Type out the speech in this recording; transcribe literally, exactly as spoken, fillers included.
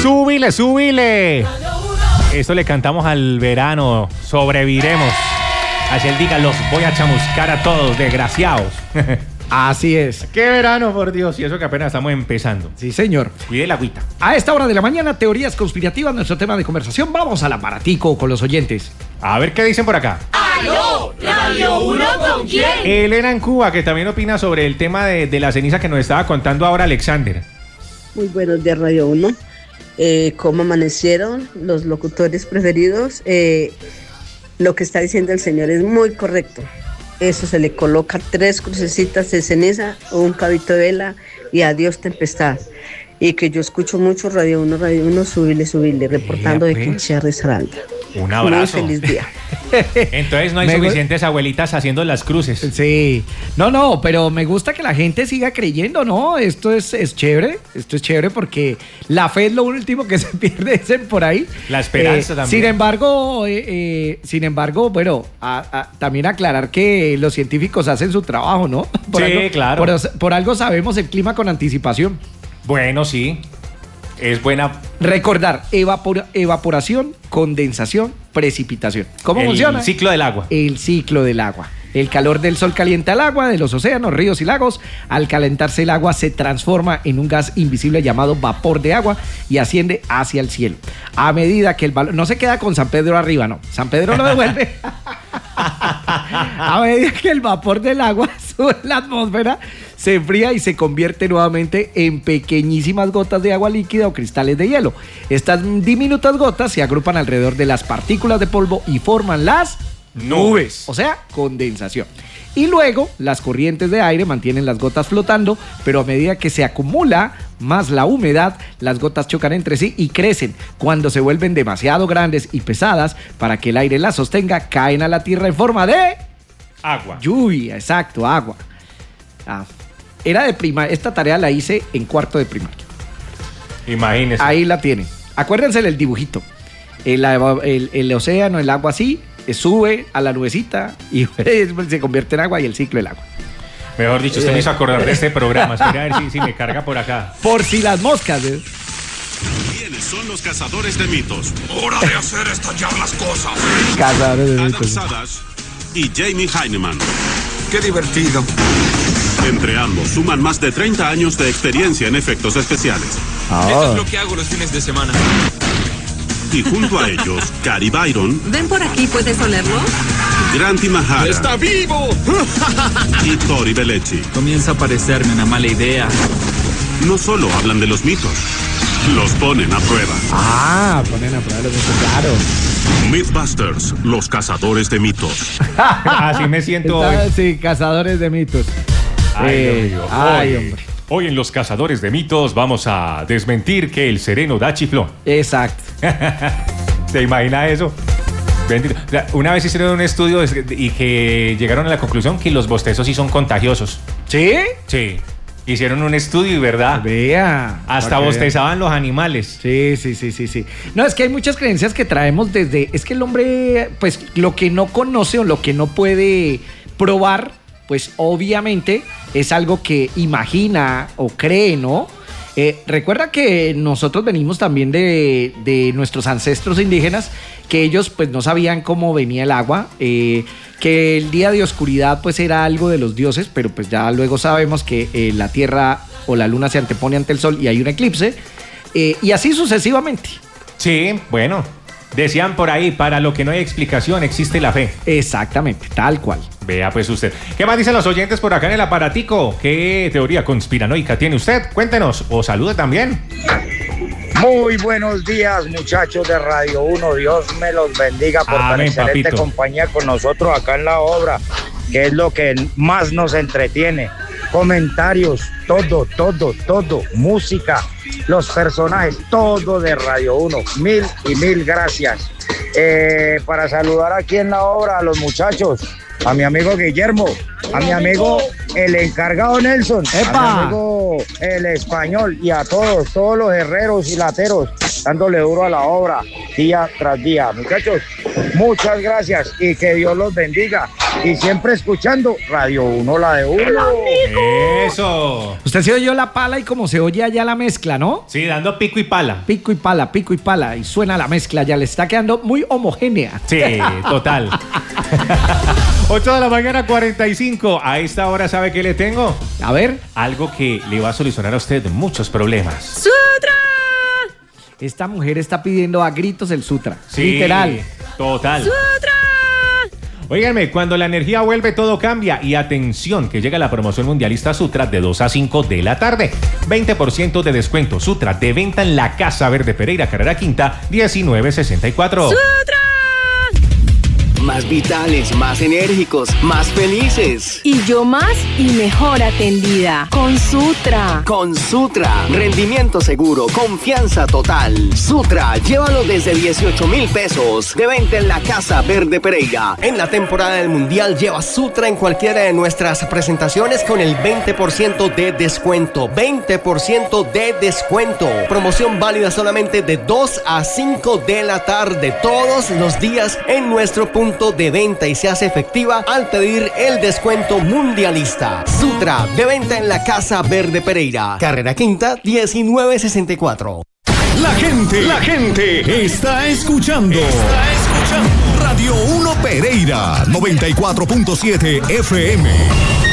Súbile, súbile. Esto le cantamos al verano. Sobreviviremos. Así él diga, los voy a chamuscar a todos, desgraciados. Así es. Qué verano, por Dios. Y eso que apenas estamos empezando. Sí, señor. Cuide la agüita. A esta hora de la mañana, teorías conspirativas, nuestro tema de conversación. Vamos al aparatico con los oyentes. A ver qué dicen por acá. ¡Aló! ¿Radio uno con quién? Elena en Cuba, que también opina sobre el tema de, de la ceniza que nos estaba contando ahora Alexander. Muy buenos días, Radio uno. Eh, ¿Cómo amanecieron los locutores preferidos? Eh, lo que está diciendo el señor es muy correcto. Eso se le coloca tres crucecitas de ceniza, un cabito de vela y adiós tempestad. Y que yo escucho mucho Radio uno, Radio uno, subile, subile, reportando de Quinchea Risaralda. Un abrazo. Muy feliz día. Entonces no hay Me suficientes abuelitas haciendo las cruces. Sí. No, no, pero me gusta que la gente siga creyendo, ¿no? Esto es, es chévere, esto es chévere porque la fe es lo último que se pierde, dicen por ahí. La esperanza eh, también. Sin embargo, eh, eh, sin embargo, bueno, a, a, también aclarar que los científicos hacen su trabajo, ¿no? Por Sí, algo, claro. Por, por algo sabemos el clima con anticipación. Bueno, sí. Es buena. Recordar, evapor, evaporación, condensación, precipitación. ¿Cómo el funciona? El ciclo del agua. El ciclo del agua. El calor del sol calienta el agua de los océanos, ríos y lagos. Al calentarse el agua se transforma en un gas invisible llamado vapor de agua y asciende hacia el cielo. A medida que el valor... No se queda con San Pedro arriba, no. San Pedro lo devuelve. A medida que el vapor del agua sube en la atmósfera, se enfría y se convierte nuevamente en pequeñísimas gotas de agua líquida o cristales de hielo. Estas diminutas gotas se agrupan alrededor de las partículas de polvo y forman las nubes, o sea, condensación. Y luego las corrientes de aire mantienen las gotas flotando, pero a medida que se acumula más la humedad, las gotas chocan entre sí y crecen. Cuando se vuelven demasiado grandes y pesadas para que el aire las sostenga, caen a la tierra en forma de agua. Lluvia, exacto, agua. Ah, era de primaria, esta tarea la hice en cuarto de primaria. Imagínese. Ahí la tienen. Acuérdense del dibujito. El, el, el océano, el agua así, sube a la nubecita y se convierte en agua y el ciclo del agua. Mejor dicho, usted me hizo acordar de este programa. Espera a ver si, si me carga por acá. Por si las moscas. ¿eh? ¿Quiénes son los cazadores de mitos? ¡Hora de hacer estallar las cosas! Cazadores de Adam mitos. Sadash y Jamie Heineman. ¡Qué divertido! Entre ambos suman más de treinta años de experiencia en efectos especiales. Oh. Eso es lo que hago los fines de semana. Y junto a ellos, Cary Byron. Ven por aquí, ¿puedes olerlo? Granty Mahara. ¡Está vivo! Y Tori Belleci. Comienza a parecerme una mala idea. No solo hablan de los mitos, los ponen a prueba. Ah, ponen a prueba los mitos, claro. Mythbusters, los cazadores de mitos. Así me siento Está, hoy. sí, cazadores de mitos. Ay, Eh, Dios mío. ay, Hoy- hombre. Hoy en Los Cazadores de Mitos vamos a desmentir que el sereno da chiflón. Exacto. ¿Te imaginas eso? Bendito. O sea, una vez hicieron un estudio y que llegaron a la conclusión que los bostezos sí son contagiosos. ¿Sí? Sí. Hicieron un estudio y verdad. Vea. Hasta para que bostezaban los animales. Sí, sí, sí, sí, sí. No, es que hay muchas creencias que traemos desde... Es que el hombre, pues, lo que no conoce o lo que no puede probar, pues, obviamente, es algo que imagina o cree, ¿no? Eh, recuerda que nosotros venimos también de, de nuestros ancestros indígenas, que ellos, pues, no sabían cómo venía el agua, eh, que el día de oscuridad, pues, era algo de los dioses, pero, pues, ya luego sabemos que eh, la Tierra o la Luna se antepone ante el Sol y hay un eclipse, eh, y así sucesivamente. Sí, bueno. Decían por ahí, para lo que no hay explicación existe la fe. Exactamente, tal cual. Vea pues usted. ¿Qué más dicen los oyentes por acá en el aparatico? ¿Qué teoría conspiranoica tiene usted? Cuéntenos o salude también. Muy buenos días, muchachos de Radio uno. Dios me los bendiga por tan Amén, excelente papito. compañía con nosotros acá en la obra, que es lo que más nos entretiene. Comentarios, todo, todo, todo, música, los personajes, todo de Radio uno. Mil y mil gracias. Eh, para saludar aquí en la obra a los muchachos, a mi amigo Guillermo, a mi amigo el encargado Nelson, ¡Epa! a mi amigo el español y a todos, todos los herreros y lateros, dándole duro a la obra día tras día. Muchachos, muchas gracias y que Dios los bendiga y siempre escuchando Radio uno, la de uno. Eso. Usted se oyó la pala y como se oye allá la mezcla, ¿no? Sí, dando pico y pala. Pico y pala, pico y pala. Y suena la mezcla, ya le está quedando muy homogénea. Sí, total. ocho de la mañana, cuarenta y cinco. A esta hora, ¿sabe qué le tengo? A ver. Algo que le va a solucionar a usted muchos problemas. ¡Sutra! Esta mujer está pidiendo a gritos el Sutra. Sí, literal. Total. ¡Sutra! Óiganme, cuando la energía vuelve, todo cambia. Y atención, que llega la promoción mundialista Sutra de dos a cinco de la tarde. veinte por ciento de descuento. Sutra de venta en la Casa Verde Pereira, Carrera Quinta, diecinueve sesenta y cuatro. ¡Sutra! Más vitales, más enérgicos, más felices. Y yo más y mejor atendida. Con Sutra. Con Sutra. Rendimiento seguro, confianza total. Sutra, llévalo desde dieciocho mil pesos. De venta en la Casa Verde Pereira. En la temporada del Mundial, lleva Sutra en cualquiera de nuestras presentaciones con el veinte por ciento de descuento. veinte por ciento de descuento. Promoción válida solamente de dos a cinco de la tarde. Todos los días en nuestro punto de venta y se hace efectiva al pedir el descuento mundialista. Sutra, de venta en la Casa Verde Pereira, Carrera Quinta, diecinueve sesenta y cuatro. La gente, la gente está escuchando. Está escuchando Radio uno Pereira, noventa y cuatro punto siete F M.